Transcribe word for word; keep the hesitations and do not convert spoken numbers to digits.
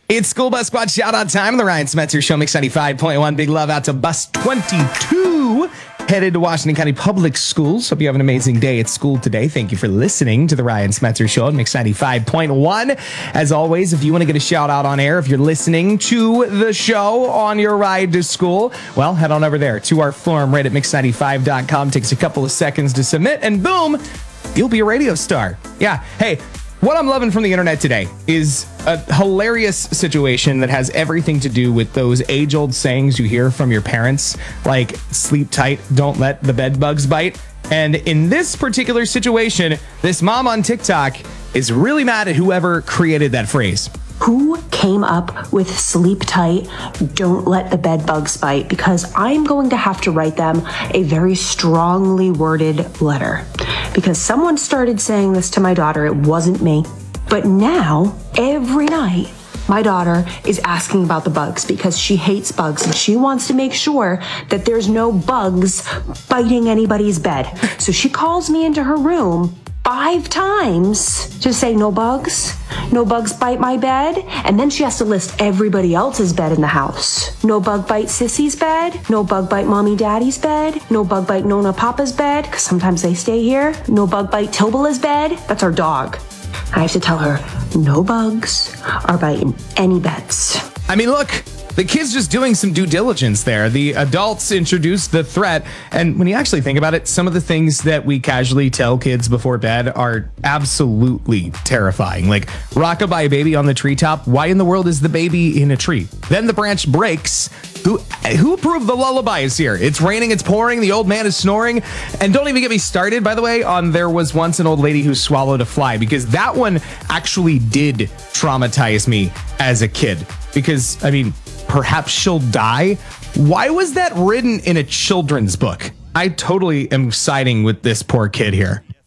It's School Bus Squad shout out time on the Ryan Smetzer Show, Mix ninety-five point one. Big love out to Bus twenty-two, headed to Washington County Public Schools. Hope you have an amazing day at school today. Thank you for listening to the Ryan Smetzer Show at Mix ninety-five point one. As always, if you want to get a shout out on air, if you're listening to the show on your ride to school, well, head on over there to our forum right at mix ninety-five dot com. Takes a couple of seconds to submit, and boom, you'll be a radio star. Yeah. Hey, what I'm loving from the internet today is a hilarious situation that has everything to do with those age-old sayings you hear from your parents, like sleep tight, don't let the bed bugs bite. And in this particular situation, this mom on TikTok is really mad at whoever created that phrase. Who came up with sleep tight, don't let the bed bugs bite? Because I'm going to have to write them a very strongly worded letter. Because someone started saying this to my daughter, it wasn't me. But now, every night, my daughter is asking about the bugs because she hates bugs and she wants to make sure that there's no bugs biting anybody's bed. So she calls me into her room five times to say no bugs, no bugs bite my bed. And then she has to list everybody else's bed in the house. No bug bite Sissy's bed, no bug bite mommy daddy's bed, no bug bite Nona Papa's bed, because sometimes they stay here. No bug bite Tobala's bed, that's our dog. I have to tell her no bugs are biting any beds. I mean, look, the kid's just doing some due diligence there. The adults introduced the threat. And when you actually think about it, some of the things that we casually tell kids before bed are absolutely terrifying. Like, rockabye baby on the treetop. Why in the world is the baby in a tree? Then the branch breaks. Who who approved the lullabies here? It's raining, it's pouring, the old man is snoring. And don't even get me started, by the way, on there was once an old lady who swallowed a fly, because that one actually did traumatize me as a kid. Because, I mean, perhaps she'll die. Why was that written in a children's book? I totally am siding with this poor kid here.